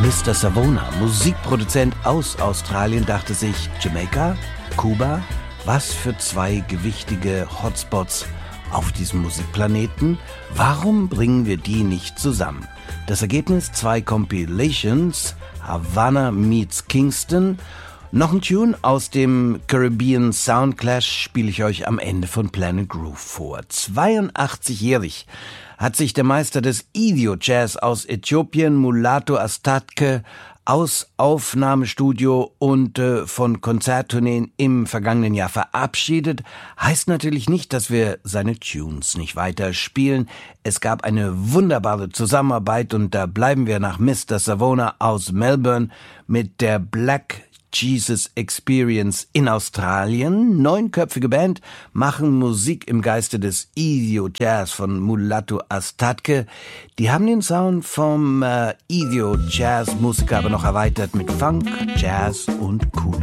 Mr. Savona, Musikproduzent aus Australien, dachte sich, Jamaika, Kuba, was für zwei gewichtige Hotspots auf diesem Musikplaneten. Warum bringen wir die nicht zusammen? Das Ergebnis: 2 Compilations, Havana meets Kingston. Noch ein Tune aus dem Caribbean Soundclash spiele ich euch am Ende von Planet Groove vor. 82-jährig hat sich der Meister des Idio-Jazz aus Äthiopien, Mulatu Astatke, aus Aufnahmestudio und von Konzerttourneen im vergangenen Jahr verabschiedet. Heißt natürlich nicht, dass wir seine Tunes nicht weiter spielen. Es gab eine wunderbare Zusammenarbeit und da bleiben wir nach Mr. Savona aus Melbourne mit der Black Jesus Experience in Australien. 9-köpfige Band machen Musik im Geiste des Idio Jazz von Mulatu Astatke. Die haben den Sound vom Idio Jazz Musiker aber noch erweitert mit Funk, Jazz und coole